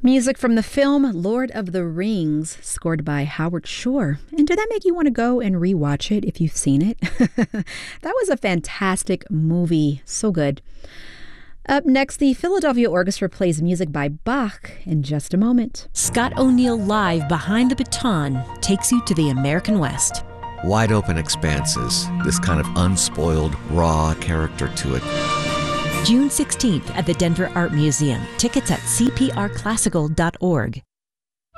Music from the film Lord of the Rings, scored by Howard Shore. And did that make you want to go and rewatch it if you've seen it? That was a fantastic movie. So good. Up next, the Philadelphia Orchestra plays music by Bach in just a moment. Scott O'Neill Live Behind the Baton takes you to the American West. Wide open expanses, this kind of unspoiled, raw character to it. June 16th at the Denver Art Museum. Tickets at cprclassical.org.